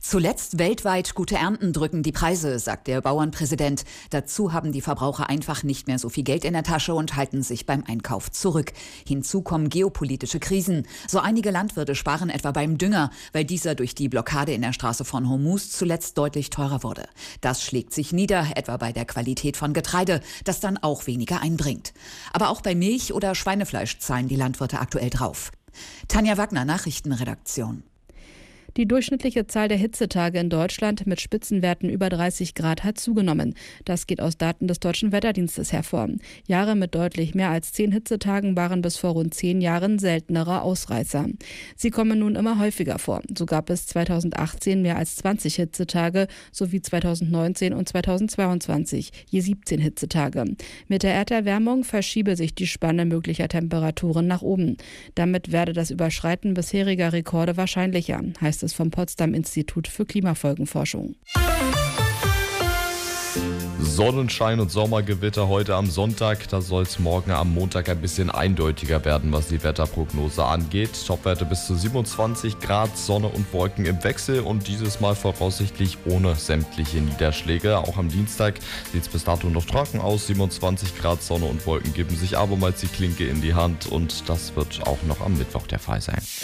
Zuletzt weltweit gute Ernten drücken die Preise, sagt der Bauernpräsident. Dazu haben die Verbraucher einfach nicht mehr so viel Geld in der Tasche und halten sich beim Einkauf zurück. Hinzu kommen geopolitische Krisen. So einige Landwirte sparen etwa beim Dünger, weil dieser durch die Blockade in der Straße von Hormuz zuletzt deutlich teurer wurde. Das schlägt sich nieder, etwa bei der Qualität von Getreide, das dann auch weniger einbringt. Aber auch bei Milch oder Schweinefleisch zahlen die Landwirte aktuell drauf. Tanja Wagner, Nachrichtenredaktion. Die durchschnittliche Zahl der Hitzetage in Deutschland mit Spitzenwerten über 30 Grad hat zugenommen. Das geht aus Daten des Deutschen Wetterdienstes hervor. Jahre mit deutlich mehr als 10 Hitzetagen waren bis vor rund 10 Jahren seltenere Ausreißer. Sie kommen nun immer häufiger vor. So gab es 2018 mehr als 20 Hitzetage sowie 2019 und 2022 je 17 Hitzetage. Mit der Erderwärmung verschiebe sich die Spanne möglicher Temperaturen nach oben. Damit werde das Überschreiten bisheriger Rekorde wahrscheinlicher, heißt es vom Potsdam-Institut für Klimafolgenforschung. Sonnenschein und Sommergewitter heute am Sonntag. Da soll es morgen am Montag ein bisschen eindeutiger werden, was die Wetterprognose angeht. Topwerte bis zu 27 Grad, Sonne und Wolken im Wechsel und dieses Mal voraussichtlich ohne sämtliche Niederschläge. Auch am Dienstag sieht es bis dato noch trocken aus. 27 Grad, Sonne und Wolken geben sich abermals die Klinke in die Hand und das wird auch noch am Mittwoch der Fall sein.